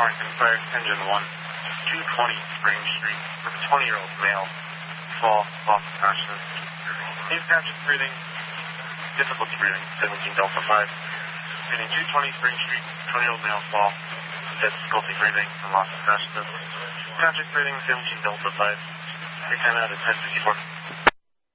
Roaring Fire, engine 1, 220 Spring Street, with a 20-year-old male, fall, loss of consciousness. Unconscious breathing, difficulty breathing, 17 Delta 5. Reading 220 Spring Street, 20-year-old male, fall, difficulty breathing, and loss of consciousness. Conscious breathing, 17 Delta 5. 10 out of 10, 54.